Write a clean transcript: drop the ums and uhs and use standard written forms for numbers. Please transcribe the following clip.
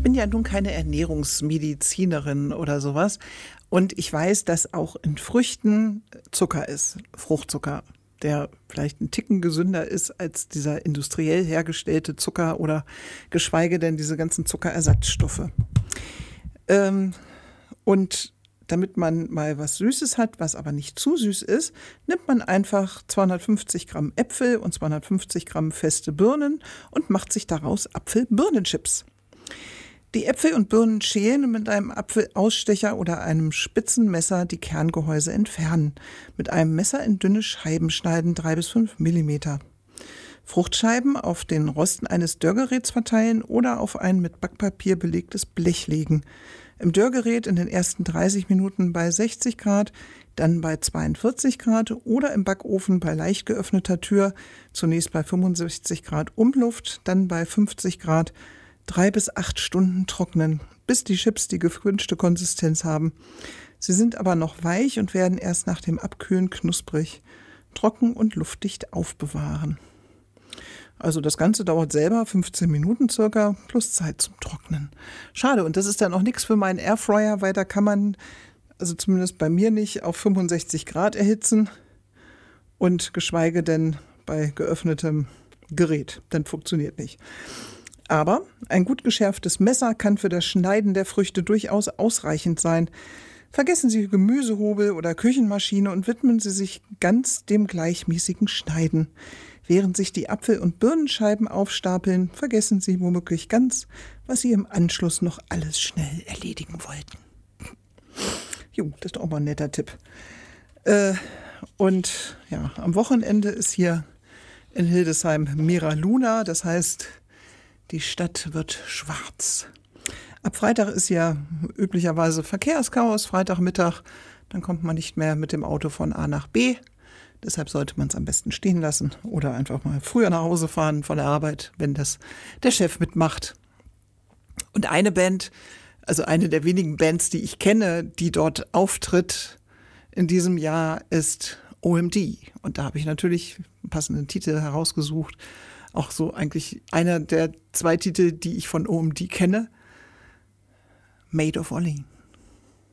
bin ja nun keine Ernährungsmedizinerin oder sowas. Und ich weiß, dass auch in Früchten Zucker ist, Fruchtzucker, der vielleicht ein Ticken gesünder ist als dieser industriell hergestellte Zucker oder geschweige denn diese ganzen Zuckerersatzstoffe. Und damit man mal was Süßes hat, was aber nicht zu süß ist, nimmt man einfach 250 Gramm Äpfel und 250 Gramm feste Birnen und macht sich daraus Apfel-Birnenchips. Die Äpfel und Birnen schälen und mit einem Apfelausstecher oder einem spitzen Messer die Kerngehäuse entfernen. Mit einem Messer in dünne Scheiben schneiden, 3 bis 5 Millimeter. Fruchtscheiben auf den Rosten eines Dörrgeräts verteilen oder auf ein mit Backpapier belegtes Blech legen. Im Dörrgerät in den ersten 30 Minuten bei 60 Grad, dann bei 42 Grad oder im Backofen bei leicht geöffneter Tür, zunächst bei 65 Grad Umluft, dann bei 50 Grad, 3 bis 8 Stunden trocknen, bis die Chips die gewünschte Konsistenz haben. Sie sind aber noch weich und werden erst nach dem Abkühlen knusprig. Trocken und luftdicht aufbewahren. Also das Ganze dauert selber 15 Minuten circa, plus Zeit zum Trocknen. Schade, und das ist dann auch nichts für meinen Airfryer, weil da kann man, also zumindest bei mir nicht, auf 65 Grad erhitzen und geschweige denn bei geöffnetem Gerät. Dann funktioniert nicht. Aber ein gut geschärftes Messer kann für das Schneiden der Früchte durchaus ausreichend sein. Vergessen Sie Gemüsehobel oder Küchenmaschine und widmen Sie sich ganz dem gleichmäßigen Schneiden. Während sich die Apfel- und Birnenscheiben aufstapeln, vergessen Sie womöglich ganz, was Sie im Anschluss noch alles schnell erledigen wollten. Jo, das ist auch mal ein netter Tipp. Und ja, am Wochenende ist hier in Hildesheim Mera Luna, das heißt, die Stadt wird schwarz. Ab Freitag ist ja üblicherweise Verkehrschaos, Freitagmittag, dann kommt man nicht mehr mit dem Auto von A nach B. Deshalb sollte man es am besten stehen lassen oder einfach mal früher nach Hause fahren von der Arbeit, wenn das der Chef mitmacht. Und eine Band, also eine der wenigen Bands, die ich kenne, die dort auftritt in diesem Jahr, ist OMD. Und da habe ich natürlich einen passenden Titel herausgesucht. Auch so eigentlich einer der 2 Titel, die ich von OMD kenne. Made of Orleans.